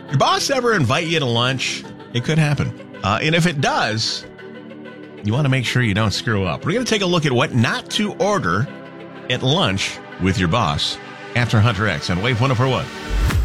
Your boss ever invite you to lunch? It could happen. And if it does, you want to make sure you don't screw up. We're going to take a look at what not to order at lunch with your boss after Hunter X on Wave 104.1.